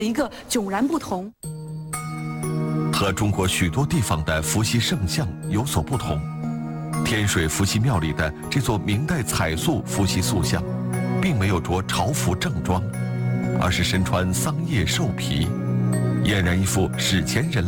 一个迥然不同。 和中国许多地方的伏羲圣像有所不同，天水伏羲庙里的这座明代彩塑伏羲塑像，并没有着朝服正装，而是身穿桑叶兽皮，俨然一副史前人